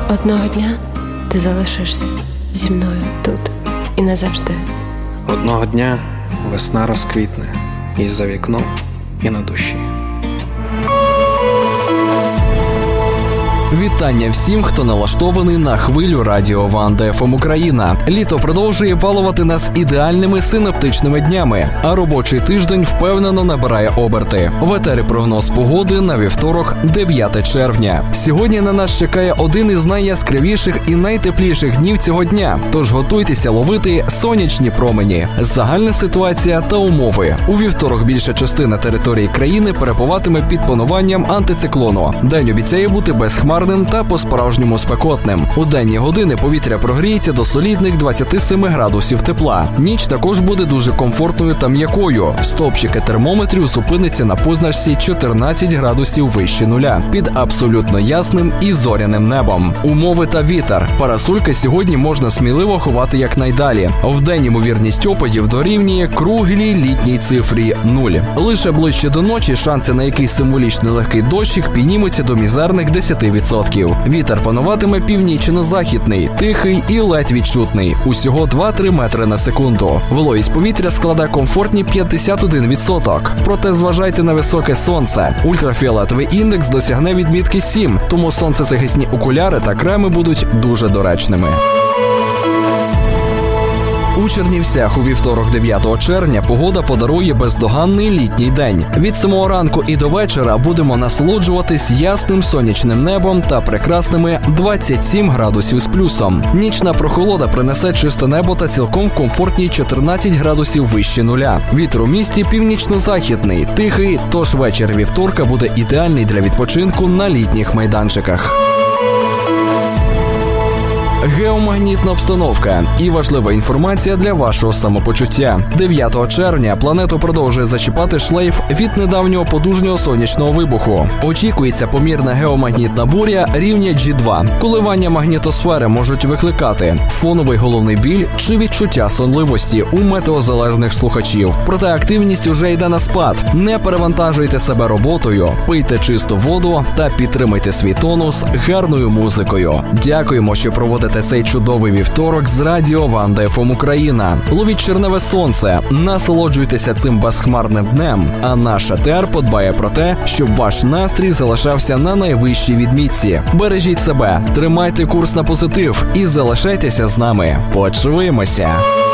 Одного дня ти залишишся зі мною тут і назавжди. Одного дня весна розквітне і за вікном, і на душі. Вітання всім, хто налаштований на хвилю радіо Ванда ФМ Україна. Літо продовжує балувати нас ідеальними синоптичними днями, а робочий тиждень впевнено набирає оберти. В етері прогноз погоди на вівторок, 9 червня. Сьогодні на нас чекає один із найяскравіших і найтепліших днів цього дня, тож готуйтеся ловити сонячні промені. Загальна ситуація та умови. У вівторок більша частина території країни перебуватиме під пануванням антициклону. День обіцяє бути безхмарним та по-справжньому спекотним. У денні години повітря прогріється до солідних 27 градусів тепла. Ніч також буде дуже комфортною та м'якою. Стовпчики термометрів зупиниться на позначці 14 градусів вище нуля, під абсолютно ясним і зоряним небом. Умови та вітер. Парасольки сьогодні можна сміливо ховати якнайдалі. Вдень ймовірність опадів дорівнює круглій літній цифрі 0. Лише ближче до ночі шанси на якийсь символічний легкий дощик піднімуться до мізерних 10%. Вітер пануватиме північно-західний, тихий і ледь відчутний. Усього 2-3 метри на секунду. Вологість повітря складає комфортні 51%. Проте зважайте на високе сонце. Ультрафіолетовий індекс досягне відмітки 7, тому сонцезахисні окуляри та креми будуть дуже доречними. У Чернівцях у вівторок 9 червня погода подарує бездоганний літній день. Від самого ранку і до вечора будемо насолоджуватись ясним сонячним небом та прекрасними 27 градусів з плюсом. Нічна прохолода принесе чисте небо та цілком комфортні 14 градусів вище нуля. Вітер у місті північно-західний, тихий, тож вечір вівторка буде ідеальний для відпочинку на літніх майданчиках. Геомагнітна обстановка і важлива інформація для вашого самопочуття. 9 червня планету продовжує зачіпати шлейф від недавнього потужного сонячного вибуху. Очікується помірна геомагнітна буря рівня G2. Коливання магнітосфери можуть викликати фоновий головний біль чи відчуття сонливості у метеозалежних слухачів. Проте активність уже йде на спад. Не перевантажуйте себе роботою, пийте чисту воду та підтримайте свій тонус гарною музикою. Дякуємо, що проводите цей чудовий вівторок з радіо Ванда ФМ Україна. Ловіть черневе сонце, насолоджуйтеся цим безхмарним днем, а наш етер подбає про те, щоб ваш настрій залишався на найвищій відмітці. Бережіть себе, тримайте курс на позитив і залишайтеся з нами. Почуємося!